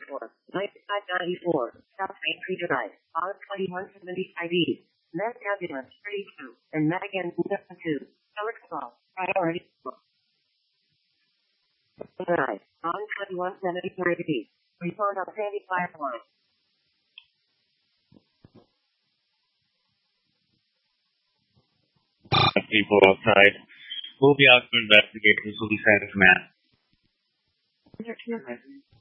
9594, South Main Street Drive, R2175 East, Met Ambulance 32, and Met again 2, Alex Ball, priority. Drive, on 2173 East, respond on Sandy Fire Line. People outside. We'll be out to investigate. This will be sent to command.